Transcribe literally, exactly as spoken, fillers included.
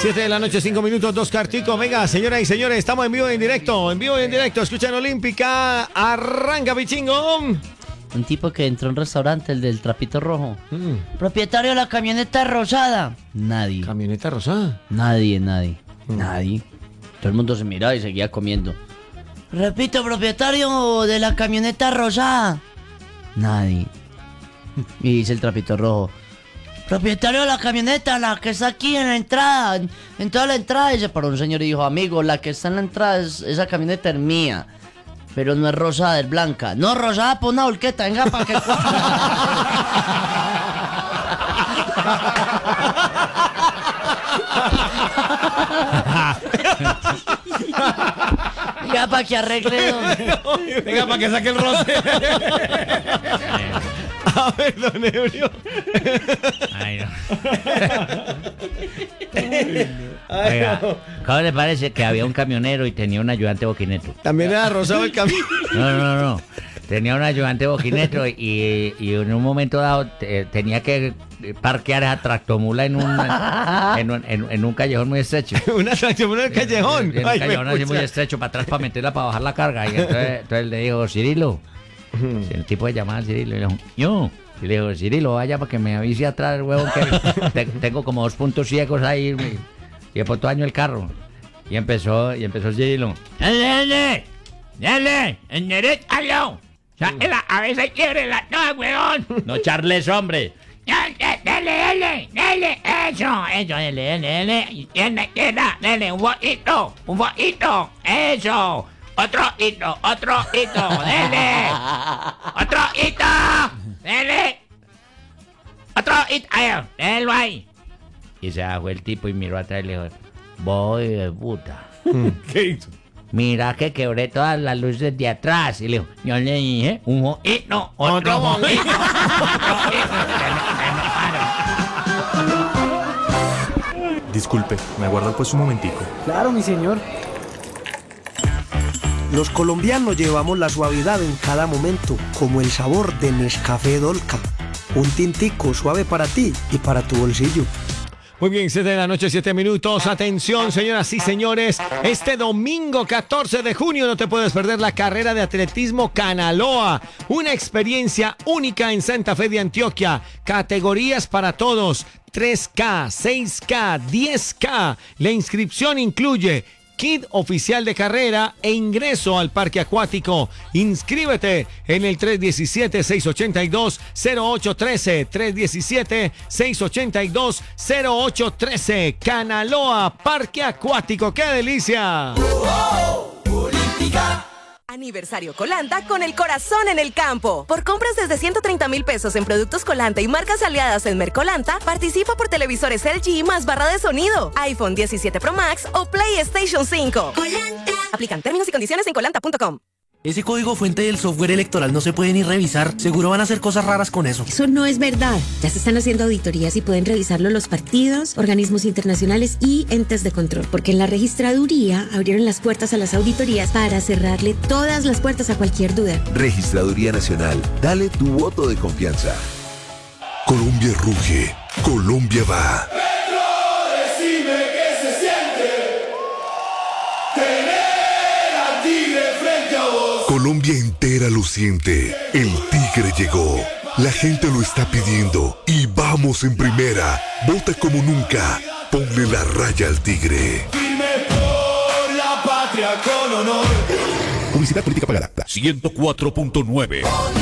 siete de la noche, cinco minutos, dos carticos. Venga, señoras y señores, estamos en vivo y en directo. En vivo y en directo. Escuchan Olímpica. Arranca, Pichingo. Un tipo que entró a un restaurante, el del trapito rojo. Mm. Propietario de la camioneta rosada. Nadie. ¿Camioneta rosada? Nadie, nadie. Mm. Nadie. Todo el mundo se miraba y seguía comiendo. Repito, propietario de la camioneta rosada. Nadie. Y dice el trapito rojo. Propietario de la camioneta, la que está aquí en la entrada, en, en toda la entrada. Y se paró un señor y dijo, amigo, la que está en la entrada, es, esa camioneta es mía. Pero no es rosada, es blanca. No, rosada, pon una volqueta, venga, para que... Venga, para que arregle, don. Venga, para que saque el roce. A ver, don Ebrio. Ay, no. Ay, Oiga, no. ¿cómo le parece que había un camionero y tenía un ayudante boquineto? También era rosado el camino. No, no, no. Tenía un ayudante boquineto y, y en un momento dado te- tenía que parquear a tractomula en un, en un, en, en un callejón muy estrecho. Una atracción en el callejón. En un Ay, callejón me así pucha. muy estrecho para atrás para meterla para bajar la carga. Y entonces, entonces le dijo, Cirilo. El tipo de llamada Cirilo. Y le dijo, yo. Y le dijo, Cirilo, vaya para que me avise atrás, huevón, que te- tengo como dos puntos ciegos ahí. Y, y de pronto daño el carro. Y empezó, y empezó Cirilo. Dale, dale, dale, en derecha, aló. A veces quiere la no, huevón. No charles, hombre. Dale, dale, dale, dale, eso, eso, dale, dale, dale, izquierda, izquierda, dale, un poquito, un poquito, eso, otro hito, otro hito, dale, otro hito, dale, otro hito, ahí, déjalo ahí. Y se bajó el tipo y miró atrás y le dijo, voy de puta. ¿Qué hizo? Mira que quebré todas las luces de atrás. Y le digo, yo le dije, un mojito, otro mojito. Disculpe, ¿me aguarda pues un momentico? Claro, mi señor. Los colombianos llevamos la suavidad en cada momento, como el sabor de Nescafé Dolca. Un tintico suave para ti y para tu bolsillo. Muy bien, siete de la noche, siete minutos. Atención, señoras y señores. Este domingo catorce de junio no te puedes perder la carrera de atletismo Canaloa. Una experiencia única en Santa Fe de Antioquia. Categorías para todos. tres K, seis K, diez K. La inscripción incluye kit oficial de carrera e ingreso al parque acuático. Inscríbete en el tres uno siete, seis ocho dos, cero ocho uno tres, tres uno siete, seis ocho dos, cero ocho uno tres. Canaloa, parque acuático. ¡Qué delicia! Aniversario Colanta con el corazón en el campo. Por compras desde ciento treinta mil pesos en productos Colanta y marcas aliadas en Mercolanta, participa por televisores L G más barra de sonido, iPhone diecisiete Pro Max o PlayStation cinco. Colanta. Aplican términos y condiciones en colanta punto com. Ese código fuente del software electoral no se puede ni revisar. Seguro van a hacer cosas raras con eso. Eso no es verdad. Ya se están haciendo auditorías y pueden revisarlo los partidos, organismos internacionales y entes de control. Porque en la registraduría abrieron las puertas a las auditorías para cerrarle todas las puertas a cualquier duda. Registraduría Nacional. Dale tu voto de confianza. Colombia ruge. Colombia va. Colombia entera lo siente. El Tigre llegó. La gente lo está pidiendo. Y vamos en primera. Vota como nunca. Ponle la raya al Tigre. Firme por la patria con honor. Publicidad política pagada. ciento cuatro punto nueve.